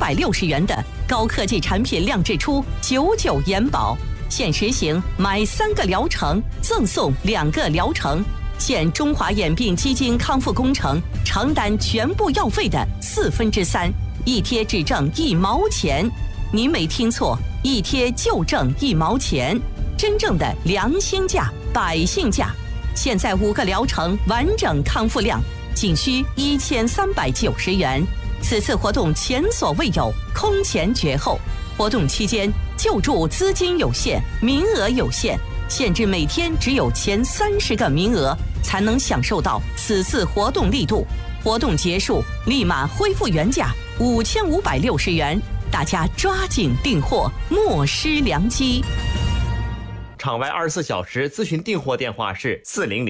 2560元的高科技产品亮制出99眼保，现实行买3个疗程赠送2个疗程，现中华眼病基金康复工程承担全部药费的3/4，一贴只挣1毛钱。您没听错，一贴就挣1毛钱，真正的良心价、百姓价。现在5个疗程完整康复量仅需1390元。此次活动前所未有，空前绝后。活动期间救助资金有限，名额有限，限制每天只有前30个名额才能享受到此次活动力度。活动结束立马恢复原价5560元，大家抓紧订货，莫失良机。 场外24小时咨询订货电话是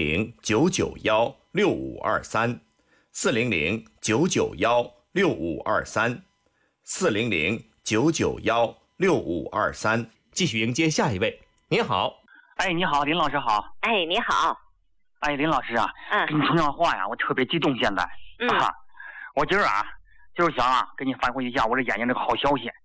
400-991-6523 400-991-6523 400-991-6523。继续迎接下一位。您好。 哎，你好，林老师好。 哎，你好。 哎，林老师啊，给你通电话呀，我特别激动。现在，我今儿啊，就是想给你反馈一下我这眼睛这个好消息。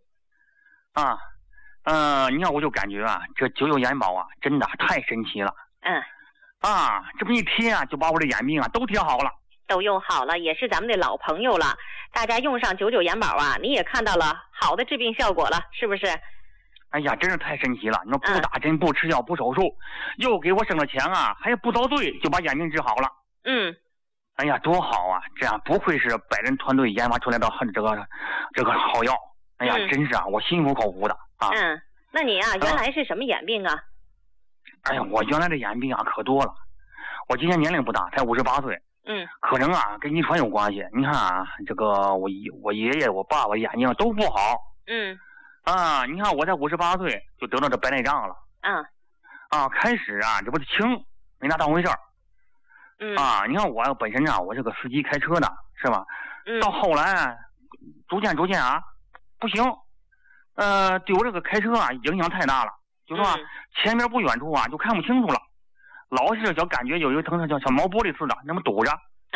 你看我就感觉啊，这99眼保啊，真的太神奇了。这么一贴啊，就把我这眼病啊都贴好了， 都用好了，也是咱们的老朋友了。大家用上99眼保啊，你也看到了好的治病效果了，是不是？ 哎呀，真是太神奇了！你说不打针、不吃药、不手术，又给我省了钱啊，还不遭罪就把眼病治好了。哎呀，多好啊！这样不愧是百人团队研发出来的这个好药。哎呀，真是啊，我心服口服的啊。 那你啊，原来是什么眼病啊？ 哎呀，我原来的眼病啊可多了。我今年年龄不大，才58岁。可能啊跟遗传有关系。你看啊，这个我爷爷、我爸爸眼睛都不好。你看我才58岁就得到这白内障了。开始啊这不是轻，没拿当回事儿。你看我本身啊，我这个司机开车的，是吧？到后来逐渐啊，不行。对我这个开车啊影响太大了，就说前面不远处啊就看不清楚了，老是小感觉有一个疼像毛玻璃似的那么堵着。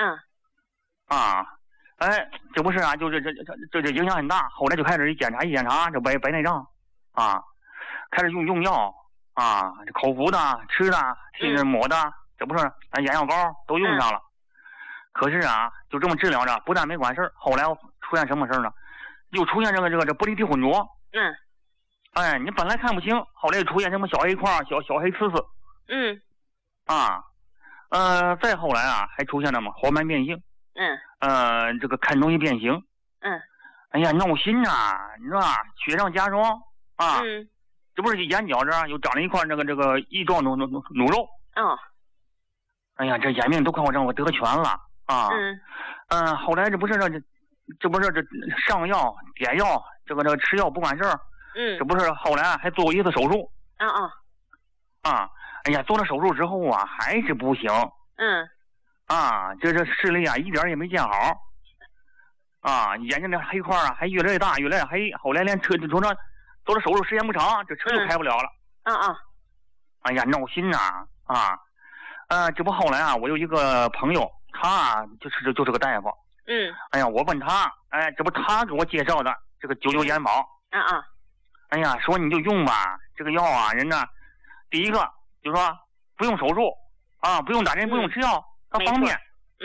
这不是啊，就这影响很大。后来就开始一检查这白内障啊，开始用药啊，这口服的、吃的、贴着抹的，这不是眼药膏都用上了。可是啊，就这么治疗着，不但没管事儿，后来出现什么事儿呢？又出现这玻璃体混浊。你本来看不清，后来又出现什么小黑块、小黑刺刺。再后来啊，还出现了嘛黄斑变性。这个看东西变形。哎呀，闹心啊！你知道吧？雪上加霜啊。这不是眼角这儿又长了一块这个翼状弩肉。哎呀，这眼病都快让我得全了啊。后来这不是上药点药，这个吃药不管事儿。这不是后来还做过一次手术。哎呀，做了手术之后啊，还是不行。这视力啊一点也没见好。眼睛那黑块啊还越来越大，越来越黑。后来连车就说做了手术时间不长，这车就开不了了。哎呀，闹心呐！这不后来啊，我有一个朋友，他就是个大夫。哎呀，我问他，这不他给我介绍的这个99眼保。哎呀，说你就用吧，这个药啊，人家第一个就说不用手术不用打针，不用吃药，它方便。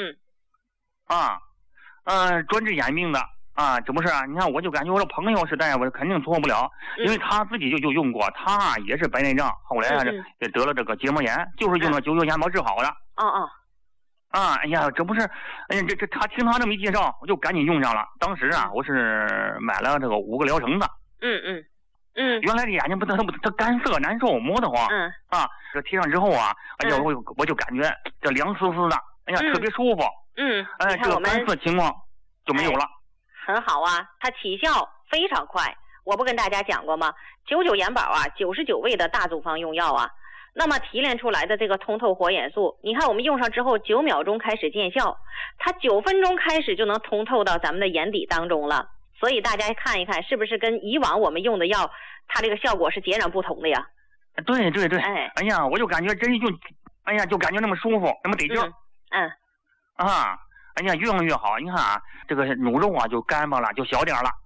专治眼病的这不是啊？你看我就感觉我这朋友是大夫，肯定错不了，因为他自己就用过，他也是白内障，后来也得了这个结膜炎，就是用了99眼保治好的。哎呀，这不是，哎呀，这他听他这么一介绍，我就赶紧用上了。当时啊，我是买了这个5个疗程的。原来这眼睛它干涩难受，磨得慌。这贴上之后啊，哎呀，我就感觉这凉丝丝的，哎呀，特别舒服。这个干涩情况就没有了。 很好啊，它起效非常快。我不跟大家讲过吗？99眼保啊，99味的大组方用药啊。那么提炼出来的这个通透火眼素，你看我们用上之后9秒钟开始见效，它9分钟开始就能通透到咱们的眼底当中了。所以大家看一看，是不是跟以往我们用的药，它这个效果是截然不同的呀？ 对。哎呀，我就感觉真就，哎呀，就感觉那么舒服，那么得劲儿。哎呀，越用越好。你看啊，这个弩肉啊就干巴了，就小点了。